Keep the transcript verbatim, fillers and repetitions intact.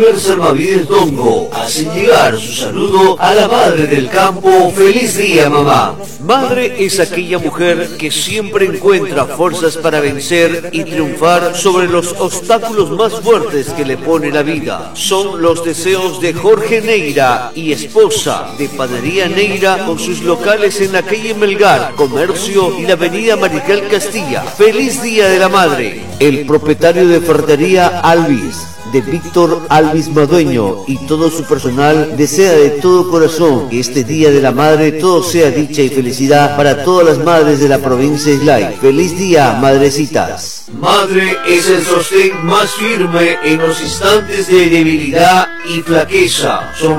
Salvavides Dongo hace llegar su saludo a la madre del campo. ¡Feliz día, mamá! Madre es aquella mujer que siempre encuentra fuerzas para vencer y triunfar sobre los obstáculos más fuertes que le pone la vida. Son los deseos de Jorge Neira y esposa de Panadería Neira, con sus locales en la calle Melgar, Comercio y la avenida Mariscal Castilla. ¡Feliz Día de la Madre! El propietario de Ferretería Alvis, de Víctor Alvis Madueño, y todo su personal desea de todo corazón que este Día de la Madre todo sea dicha y felicidad para todas las madres de la provincia de Islay. ¡Feliz día, madrecitas! Madre es el sostén más firme en los instantes de debilidad y flaqueza. Son